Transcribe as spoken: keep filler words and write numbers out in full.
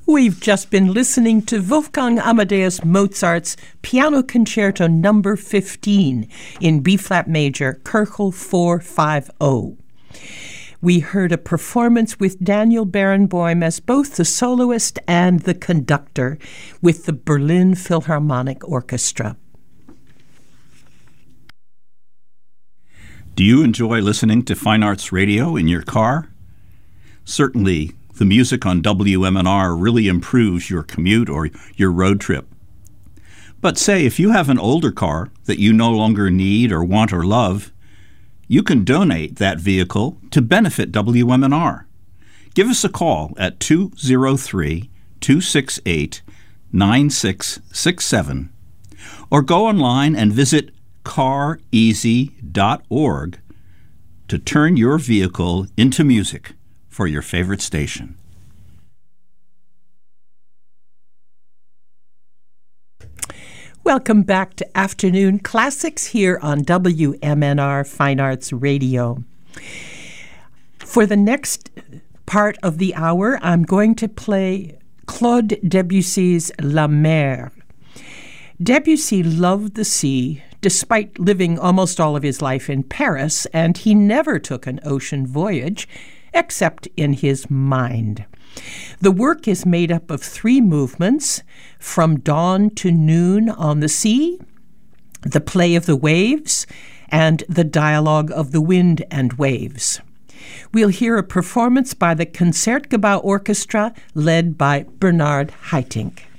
We've just been listening to Wolfgang Amadeus Mozart's Piano Concerto number fifteen in B-flat major, Köchel four five zero. We heard a performance with Daniel Barenboim as both the soloist and the conductor with the Berlin Philharmonic Orchestra. Do you enjoy listening to Fine Arts Radio in your car? Certainly, the music on W M N R really improves your commute or your road trip. But say if you have an older car that you no longer need or want or love, you can donate that vehicle to benefit W M N R. Give us a call at two oh three, two six eight, nine six six seven or go online and visit car easy dot org to turn your vehicle into music for your favorite station. Welcome back to Afternoon Classics here on W M N R Fine Arts Radio. For the next part of the hour, I'm going to play Claude Debussy's La Mer. Debussy loved the sea, despite living almost all of his life in Paris, and he never took an ocean voyage, except in his mind. The work is made up of three movements: From Dawn to Noon on the Sea, The Play of the Waves, and The Dialogue of the Wind and Waves. We'll hear a performance by the Concertgebouw Orchestra led by Bernard Haitink.